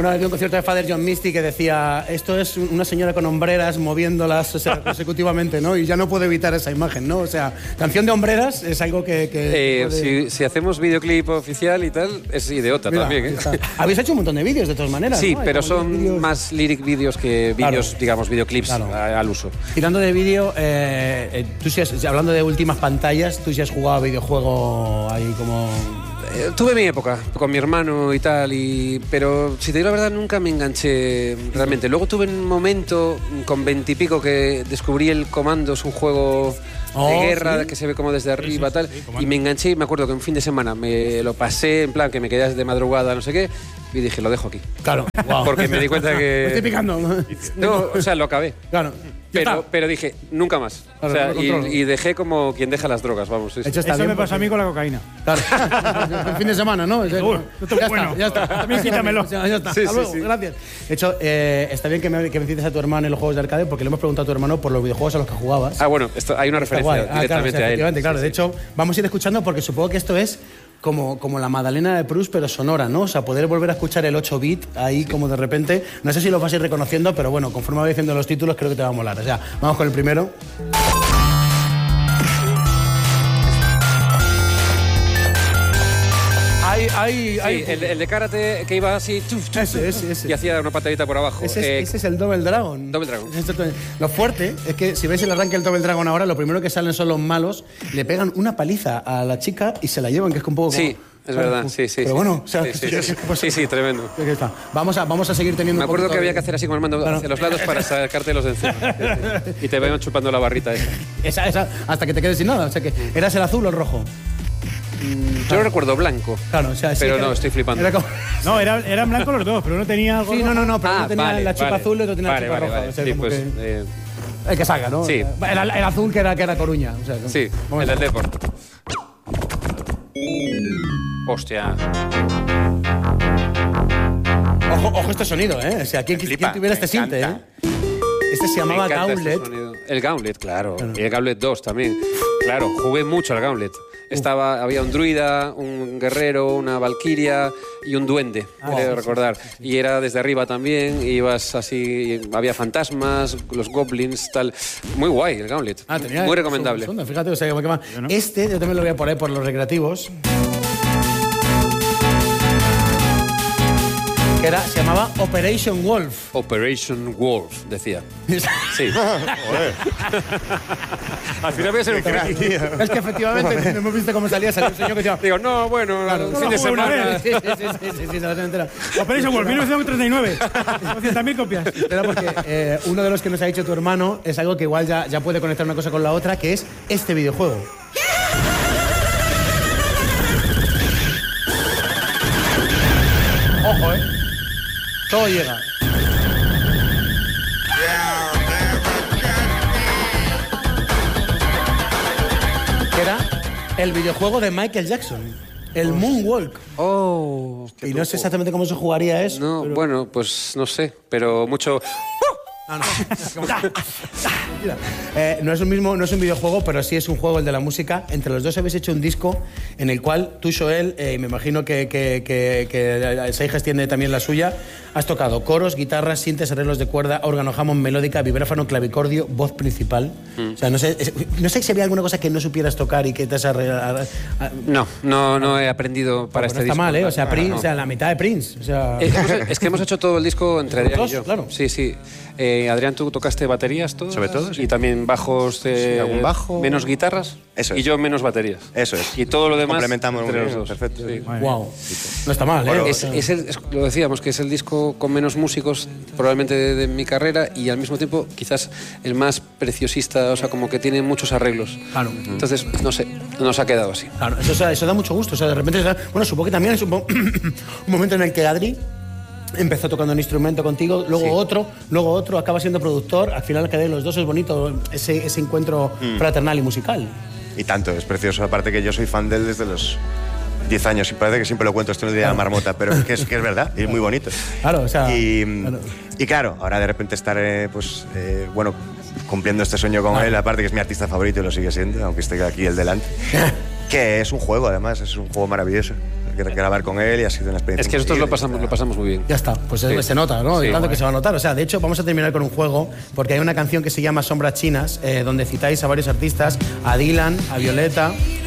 Una vez vi un concierto de Father John Misty que decía, esto es una señora con hombreras moviéndolas, o sea, consecutivamente, ¿no? Y ya no puedo evitar esa imagen, ¿no? O sea, canción de hombreras es algo que puede... si hacemos videoclip oficial y tal, es idiota. Mira, también, ¿eh? Habéis hecho un montón de vídeos de todas maneras, sí, ¿no? pero son vídeos... más lyric vídeos que vídeos, claro, digamos, videoclips al uso. Tirando de vídeo, tú sí has, hablando de últimas pantallas, tú sí has jugado a videojuego ahí como... Tuve mi época con mi hermano y tal, pero si te digo la verdad nunca me enganché realmente. Luego tuve un momento con 20 y pico que descubrí el Commandos, un juego de guerra, ¿sí?, que se ve como desde arriba, tal, y me enganché y me acuerdo que un fin de semana me lo pasé en plan que me quedé de madrugada, no sé qué, y dije, lo dejo aquí. Claro, wow. Porque me di cuenta que... Me estoy picando. No, o sea, lo acabé. Claro. Pero dije, nunca más. Claro, o sea, y dejé como quien deja las drogas, vamos. Sí. Eso me pasa a mí con la cocaína. Claro. El fin de semana, ¿no? Ya está. También quítamelo. Ya está. Sí, Hasta luego. sí. Gracias. De hecho, está bien que me cites a tu hermano en los juegos de arcade, porque le hemos preguntado a tu hermano por los videojuegos a los que jugabas. Ah, bueno, hay una referencia directamente claro, a él. Claro, de hecho, vamos a ir escuchando porque supongo que esto es como la Madalena de Proust, pero sonora, ¿no? O sea, poder volver a escuchar el 8-bit ahí como de repente. No sé si lo vas a ir reconociendo, pero bueno, conforme va diciendo los títulos, creo que te va a molar. O sea, vamos con el primero. El de karate que iba así ese. Y hacía una patadita por abajo. Ese es el Double Dragon. Double Dragon. Lo fuerte es que si veis el arranque del Double Dragon ahora, lo primero que salen son los malos, le pegan una paliza a la chica y se la llevan, que es un poco... Sí. Es verdad, sí. Pero bueno, o sea... Sí, tremendo. Vamos a seguir teniendo... Me acuerdo que había que hacer así con el mando hacia los lados para sacártelos de encima. Y te vayan chupando la barrita esa. Esa, hasta que te quedes sin nada. O sea que, ¿eras el azul o el rojo? Yo lo recuerdo blanco. Claro, o sea, sí, pero no, estoy flipando. No, eran blancos los dos, pero uno tenía algo... Sí, no, pero uno tenía la chupa azul y otro tenía la chupa roja. Vale. O sea, sí, como pues... el que salga, ¿no? Sí. El azul que era Coruña. O sea, sí, el del Deport. Hostia. Ojo este sonido, ¿eh? O sea, ¿quién tuviera este sinte, eh? Este se llamaba Gauntlet. El Gauntlet, claro. Y el Gauntlet 2 también. Claro, jugué mucho al Gauntlet. Había un druida, un guerrero, una valquiria y un duende, creo recordar. Y era desde arriba también, ibas así, había fantasmas, los goblins, tal. Muy guay el Gauntlet. Muy recomendable. Fíjate, o sea, yo también lo voy a poner por los recreativos. Que se llamaba Operation Wolf. Operation Wolf, decía. Sí. Al final voy a ser un crack. Es que efectivamente, hemos visto cómo salió un señor que decía... Digo, no, bueno, claro, fin de semana. Sí, Operation Wolf, 1939. 200.000 copias. Pero porque uno de los que nos ha dicho tu hermano es algo que igual ya puede conectar una cosa con la otra, que es este videojuego. Ojo, todo llega. Que era el videojuego de Michael Jackson, el Moonwalk. Y no sé exactamente cómo se jugaría eso. No, pero... bueno, pues no sé, pero mucho... No es un videojuego, pero sí es un juego, el de la música. Entre los dos habéis hecho un disco en el cual tú, Joel, me imagino que Seijas tiene también la suya, has tocado coros, guitarras, sintes, arreglos de cuerda, órgano, Hammond, melódica, vibráfono, clavicordio, voz principal. O sea, no sé si había alguna cosa que no supieras tocar y que te has arreglado. No he aprendido para este disco. Está mal, ¿eh? O sea, Prince, o sea, la mitad de Prince. O sea... Es que hemos hecho todo el disco entre Adrián y yo. Claro. Sí. Adrián, tú tocaste baterías todas. Sobre todo, sí. Y también bajos, algún bajo. menos guitarras. Eso es. Y yo menos baterías. Eso es. Y todo lo demás complementamos entre los bien, dos. Perfecto. Sí. Wow. No está mal, ¿eh? Lo decíamos, que es el disco con menos músicos probablemente de mi carrera y al mismo tiempo quizás el más preciosista, o sea, como que tiene muchos arreglos. Claro. Entonces, no sé, nos ha quedado así. Claro, eso da mucho gusto. O sea, de repente, bueno, supongo que también es un momento en el que Adri empezó tocando un instrumento contigo, luego otro, acaba siendo productor, al final quedé los dos, es bonito ese encuentro fraternal y musical. Y tanto, es precioso, aparte que yo soy fan de él desde los 10 años y parece que siempre lo cuento esto en el día de la marmota, pero es que es verdad, y es muy bonito. Claro, o sea... Y claro, ahora de repente estar, bueno, cumpliendo este sueño con él, aparte que es mi artista favorito y lo sigue siendo, aunque esté aquí el delante. Que es un juego, además, es un juego maravilloso. grabar con él y ha sido una experiencia. Es que nosotros increíble. lo pasamos muy bien. Ya está, pues Sí. se nota, ¿no? Sí, Y tanto guay. que se va a notar. O sea, de hecho, vamos a terminar con un juego, porque hay una canción que se llama Sombras Chinas, donde citáis a varios artistas, a Dylan, a Violeta,